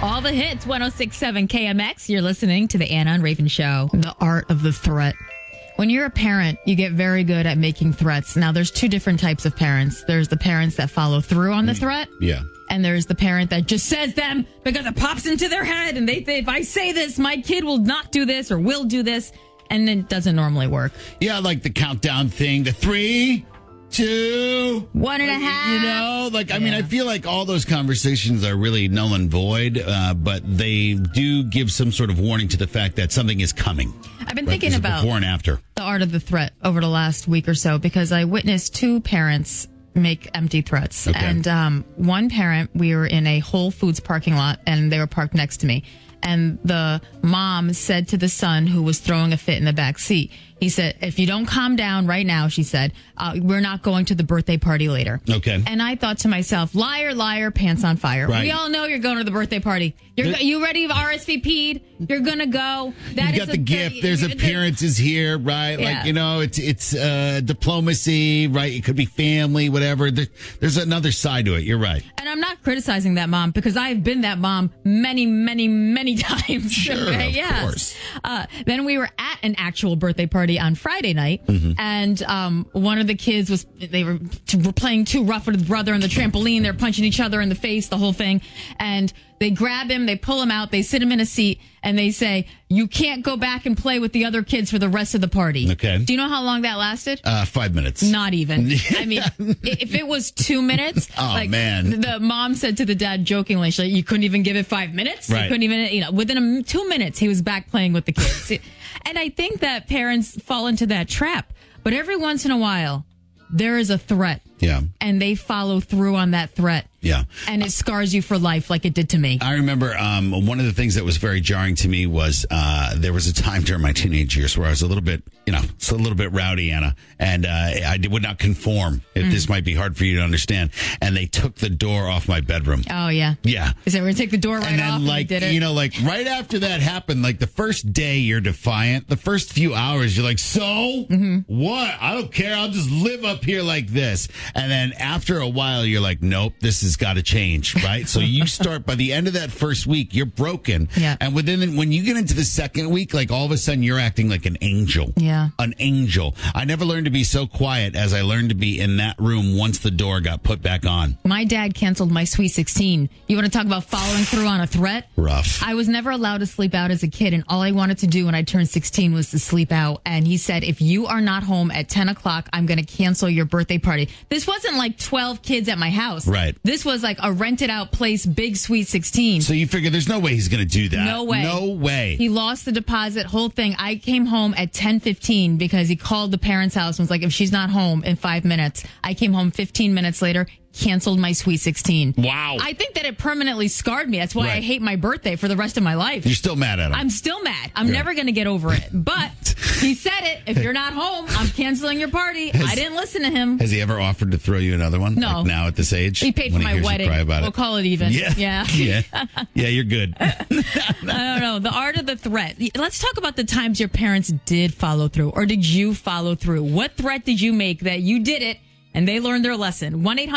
All the hits, 106.7 KMX. You're listening to the Anna and Raven Show. The art of the threat. When you're a parent, you get very good at making threats. Now, there's two different types of parents. There's the parents that follow through on the threat. Yeah. And there's the parent that just says them because it pops into their head. And they think, if I say this, my kid will not do this or will do this. And it doesn't normally work. Yeah, like the countdown thing, the 3, 2, 1.5. I mean, I feel like all those conversations are really null and void, but they do give some sort of warning to the fact that something is coming. I've been thinking about before and after the art of the threat over the last week or so because I witnessed two parents make empty threats. Okay. And one parent, we were in a Whole Foods parking lot and they were parked next to me. And the mom said to the son who was throwing a fit in the back seat, he said, if you don't calm down right now, she said, we're not going to the birthday party later. Okay. And I thought to myself, liar, liar, pants on fire. Right. We all know you're going to the birthday party. You ready? RSVP'd? You're going to go. You've got the gift. There's appearances here, right? Yeah. Like, it's diplomacy, right? It could be family, whatever. There's another side to it. You're right. And I'm not criticizing that mom because I've been that mom many, many, many times. Sure, okay? of Yes. course. Then we were at an actual birthday party on Friday night, and one of the kids were playing too rough with his brother on the trampoline. They're punching each other in the face, the whole thing, and they grab him, they pull him out, they sit him in a seat, and they say, you can't go back and play with the other kids for the rest of the party. Okay. Do you know how long that lasted? 5 minutes. Not even. I mean, if it was 2 minutes, man. The mom said to the dad jokingly, she's like, you couldn't even give it 5 minutes? Right. You couldn't even, within 2 minutes, he was back playing with the kids. And I think that parents fall into that trap. But every once in a while, there is a threat. Yeah. And they follow through on that threat. Yeah. And it scars you for life like it did to me. I remember one of the things that was very jarring to me was there was a time during my teenage years where I was a little bit, rowdy, Anna, and I would not conform, if this might be hard for you to understand. And they took the door off my bedroom. Oh, yeah. Yeah. Is that we're going to take the door right and off? then, like, and you did it? right after that happened, like the first day you're defiant. The first few hours you're like, so what? I don't care. I'll just live up here like this. And then after a while, you're like, nope, this has got to change, right? So you start, by the end of that first week, you're broken. Yeah. And when you get into the second week, like all of a sudden you're acting like an angel. Yeah. An angel. I never learned to be so quiet as I learned to be in that room once the door got put back on. My dad canceled my Sweet 16. You want to talk about following through on a threat? Rough. I was never allowed to sleep out as a kid, and all I wanted to do when I turned 16 was to sleep out. And he said, if you are not home at 10 o'clock, I'm going to cancel your birthday party. This wasn't like 12 kids at my house. Right. This was like a rented out place, big Sweet 16. So you figure there's no way he's going to do that. No way. No way. He lost the deposit, whole thing. I came home at 10:15 because he called the parents' house and was like, if she's not home in 5 minutes. I came home 15 minutes later, canceled my Sweet 16. Wow. I think that it permanently scarred me. That's why Right. I hate my birthday for the rest of my life. You're still mad at him. I'm still mad. I'm never going to get over it. But he said it. If you're not home, I'm canceling your party. I didn't listen to him. Has he ever offered to throw you another one? No. Like now at this age? He paid for When my hears you wedding. cry about We'll it. call it even. Yeah. Yeah. Yeah, you're good. I don't know. The art of the threat. Let's talk about the times your parents did follow through, or did you follow through? What threat did you make that you did it and they learned their lesson? 1-800